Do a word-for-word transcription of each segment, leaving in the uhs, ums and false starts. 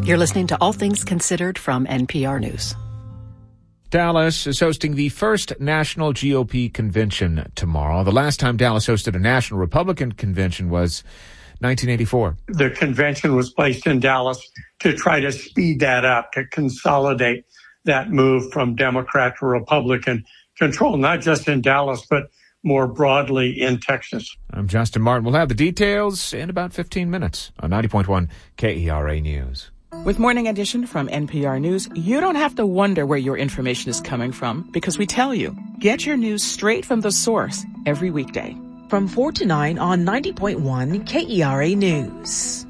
You're listening to All Things Considered from N P R News. Dallas is hosting the first national G O P convention tomorrow. The last time Dallas hosted a national Republican convention was nineteen eighty-four. The convention was placed in Dallas to try to speed that up, to consolidate that move from Democrat to Republican control, not just in Dallas, but more broadly in Texas. I'm Justin Martin. We'll have the details in about fifteen minutes on ninety point one K E R A News. With Morning Edition from N P R News, you don't have to wonder where your information is coming from because we tell you. Get your news straight from the source every weekday. From four to nine on ninety point one K E R A News.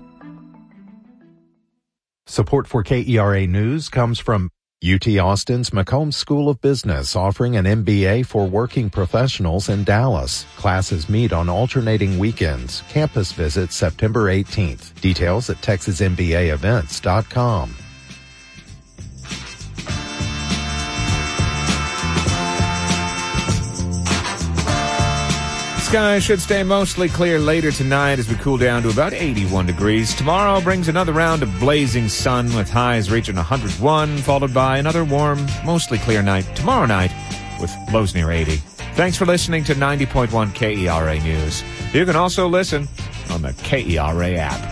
Support for K E R A News comes from U T Austin's McCombs School of Business, offering an M B A for working professionals in Dallas. Classes meet on alternating weekends. Campus visits September eighteenth. Details at texas m b a events dot com. Skies should stay mostly clear later tonight as we cool down to about eighty-one degrees. Tomorrow brings another round of blazing sun with highs reaching one hundred one, followed by another warm, mostly clear night tomorrow night with lows near eighty. Thanks for listening to ninety point one K E R A News. You can also listen on the K E R A app.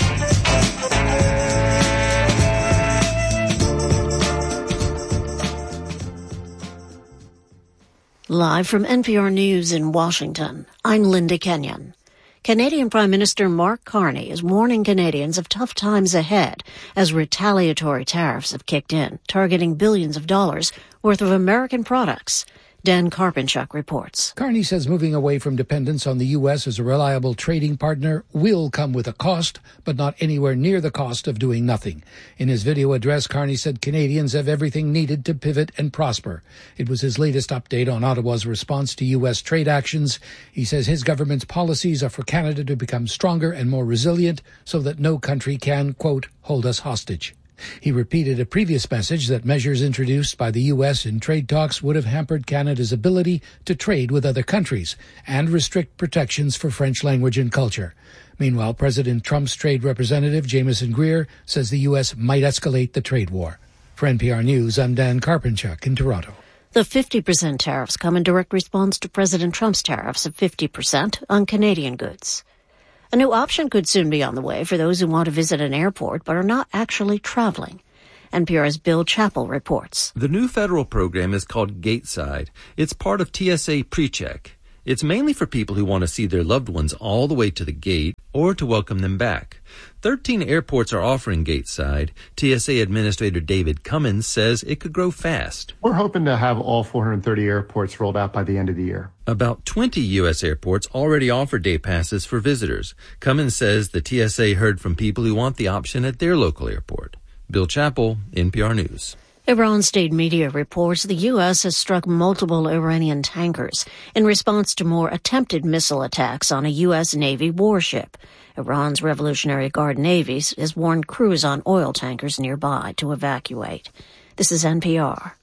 Live from N P R News in Washington, I'm Linda Kenyon. Canadian Prime Minister Mark Carney is warning Canadians of tough times ahead as retaliatory tariffs have kicked in, targeting billions of dollars worth of American products. Dan Karpinchuk reports. Carney says moving away from dependence on the U S as a reliable trading partner will come with a cost, but not anywhere near the cost of doing nothing. In his video address, Carney said Canadians have everything needed to pivot and prosper. It was his latest update on Ottawa's response to U S trade actions. He says his government's policies are for Canada to become stronger and more resilient so that no country can, quote, hold us hostage. He repeated a previous message that measures introduced by the U S in trade talks would have hampered Canada's ability to trade with other countries and restrict protections for French language and culture. Meanwhile, President Trump's trade representative, Jameson Greer, says the U S might escalate the trade war. For N P R News, I'm Dan Karpinchuk in Toronto. The fifty percent tariffs come in direct response to President Trump's tariffs of fifty percent on Canadian goods. A new option could soon be on the way for those who want to visit an airport but are not actually traveling. N P R's Bill Chappell reports. The new federal program is called Gateside. It's part of T S A PreCheck. It's mainly for people who want to see their loved ones all the way to the gate or to welcome them back. Thirteen airports are offering Gateside. T S A Administrator David Cummins says it could grow fast. We're hoping to have all four hundred thirty airports rolled out by the end of the year. About twenty U S airports already offer day passes for visitors. Cummins says the T S A heard from people who want the option at their local airport. Bill Chappell, N P R News. Iran state media reports the U S has struck multiple Iranian tankers in response to more attempted missile attacks on a U S Navy warship. Iran's Revolutionary Guard Navy has warned crews on oil tankers nearby to evacuate. This is N P R.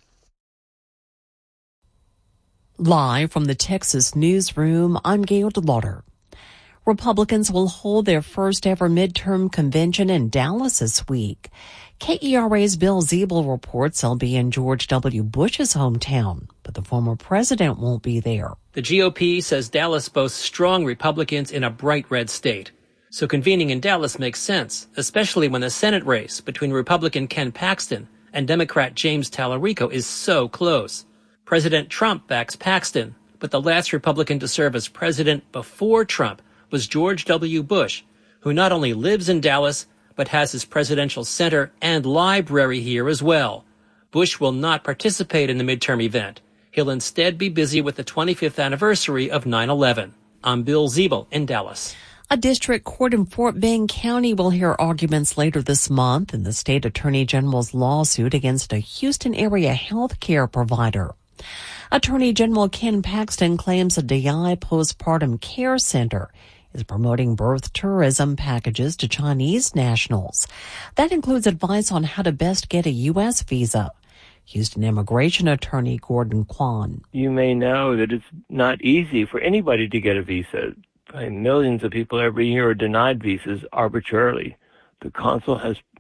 Live from the Texas newsroom, I'm Gail DeLauder. Republicans will hold their first ever midterm convention in Dallas this week. K E R A's Bill Ziebel reports they'll be in George W. Bush's hometown, but the former president won't be there. The G O P says Dallas boasts strong Republicans in a bright red state. So convening in Dallas makes sense, especially when the Senate race between Republican Ken Paxton and Democrat James Tallarico is so close. President Trump backs Paxton, but the last Republican to serve as president before Trump was George W. Bush, who not only lives in Dallas, but has his presidential center and library here as well. Bush will not participate in the midterm event. He'll instead be busy with the twenty-fifth anniversary of nine eleven. I'm Bill Ziebel in Dallas. A district court in Fort Bend County will hear arguments later this month in the state attorney general's lawsuit against a Houston area health care provider. Attorney General Ken Paxton claims a D I postpartum care center is promoting birth tourism packages to Chinese nationals. That includes advice on how to best get a U S visa. Houston immigration attorney Gordon Kwan. You may know that it's not easy for anybody to get a visa. Millions of people every year are denied visas arbitrarily. The consul has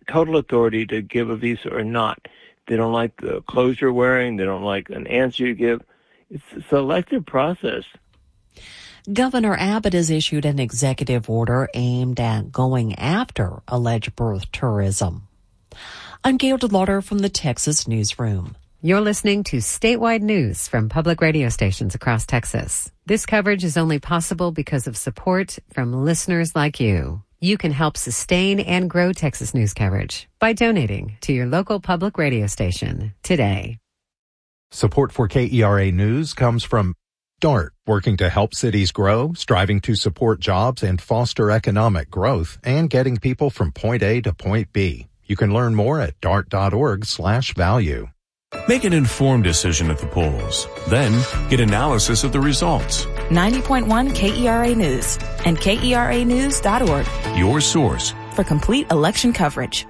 total authority to give a visa or not. They don't like the clothes you're wearing. They don't like an answer you give. It's a selective process. Governor Abbott has issued an executive order aimed at going after alleged birth tourism. I'm Gail DeLauder from the Texas Newsroom. You're listening to statewide news from public radio stations across Texas. This coverage is only possible because of support from listeners like you. You can help sustain and grow Texas news coverage by donating to your local public radio station today. Support for K E R A News comes from DART, working to help cities grow, striving to support jobs and foster economic growth, and getting people from point A to point B. You can learn more at dart.org slash value. Make an informed decision at the polls. Then get analysis of the results. ninety point one K E R A News and K E R A news dot org. Your source for complete election coverage.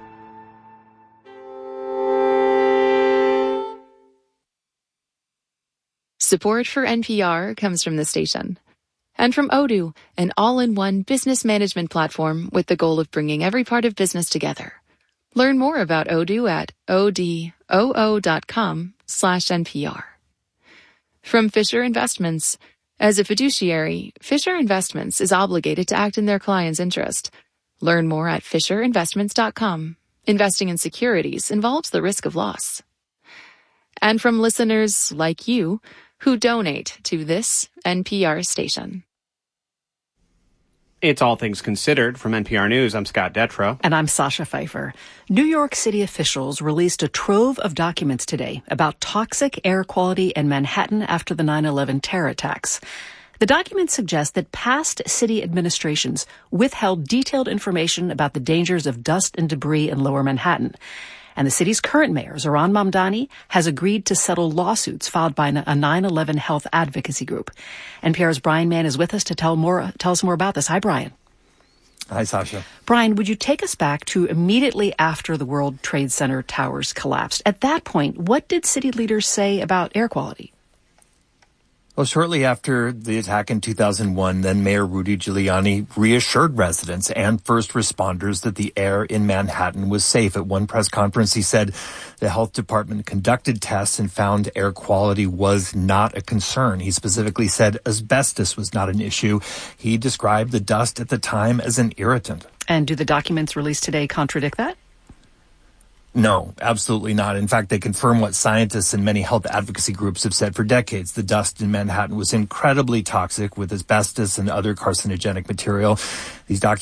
Support for N P R comes from the station. And from Odoo, an all-in-one business management platform with the goal of bringing every part of business together. Learn more about Odoo at odoo.com slash NPR. From Fisher Investments. As a fiduciary, Fisher Investments is obligated to act in their client's interest. Learn more at fisher investments dot com. Investing in securities involves the risk of loss. And from listeners like you who donate to this N P R station. It's All Things Considered from N P R News. I'm Scott Detrow. And I'm Sasha Pfeiffer. New York City officials released a trove of documents today about toxic air quality in Manhattan after the nine eleven terror attacks. The documents suggest that past city administrations withheld detailed information about the dangers of dust and debris in lower Manhattan. And the city's current mayor, Zohran Mamdani, has agreed to settle lawsuits filed by a nine eleven health advocacy group. N P R's Brian Mann is with us to tell more, tell us more about this. Hi, Brian. Hi, Sasha. Brian, would you take us back to immediately after the World Trade Center towers collapsed? At that point, what did city leaders say about air quality? Well, shortly after the attack in two thousand one, then Mayor Rudy Giuliani reassured residents and first responders that the air in Manhattan was safe. At one press conference, he said the health department conducted tests and found air quality was not a concern. He specifically said asbestos was not an issue. He described the dust at the time as an irritant. And do the documents released today contradict that? No, absolutely not. In fact, they confirm what scientists and many health advocacy groups have said for decades. The dust in Manhattan was incredibly toxic with asbestos and other carcinogenic material. These documents